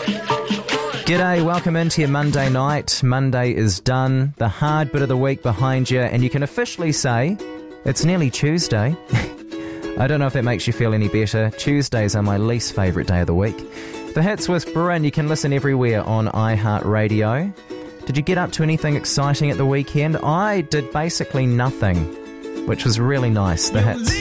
G'day, welcome into your Monday night. Monday is done, the hard bit of the week behind you, and you can officially say it's nearly Tuesday. I don't know if that makes you feel any better. Tuesdays are my least favourite day of the week. The Hits with Bryn, you can listen everywhere on iHeartRadio. Did you get up to anything exciting at the weekend? I did basically nothing, which was really nice. The Hits.